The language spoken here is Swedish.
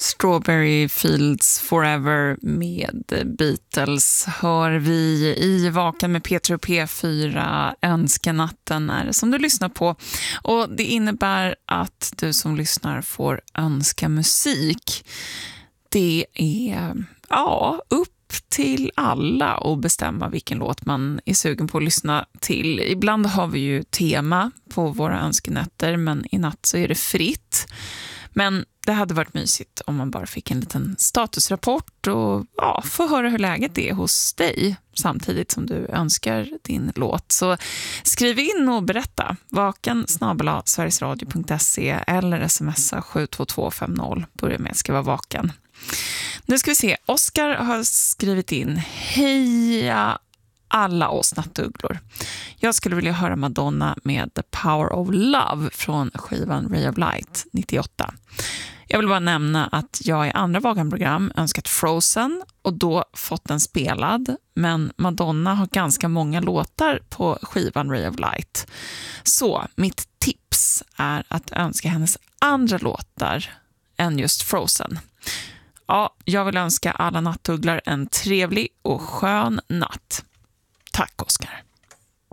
Strawberry Fields Forever med Beatles hör vi i Vaken med Peter och P4. Önskenatten är det som du lyssnar på. Och det innebär att du som lyssnar får önska musik. Det är upp till alla och bestämma vilken låt man är sugen på att lyssna till. Ibland har vi ju tema på våra önskenätter, men i natt så är det fritt. Men det hade varit mysigt om man bara fick en liten statusrapport och få höra hur läget är hos dig samtidigt som du önskar din låt. Så skriv in och berätta. vaken@sverigesradio.se eller smsa 72250. Börja med att skriva vaken. Nu ska vi se. Oskar har skrivit in: heja alla oss nattugglor. Jag skulle vilja höra Madonna med The Power of Love från skivan Ray of Light 98. Jag vill bara nämna att jag i andra vakenprogram önskat Frozen och då fått den spelad. Men Madonna har ganska många låtar på skivan Ray of Light. Så mitt tips är att önska hennes andra låtar än just Frozen. Ja, jag vill önska alla nattugglar en trevlig och skön natt. Tack, Oskar.